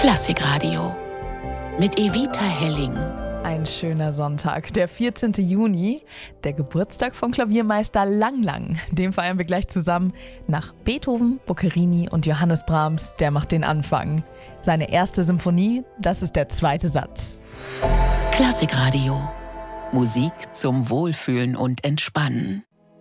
Klassikradio mit Evita Helling. Ein schöner Sonntag, der 14. Juni, der Geburtstag von Klaviermeister Lang Lang. Den feiern wir gleich zusammen. Nach Beethoven, Boccherini und Johannes Brahms, der macht den Anfang. Seine erste Symphonie, das ist der zweite Satz. Klassikradio. Musik zum Wohlfühlen und Entspannen.